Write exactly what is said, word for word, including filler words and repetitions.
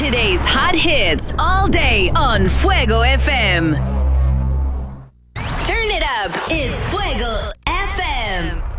Today's hot hits all day on Fuego F M. Turn it up. It's Fuego F M.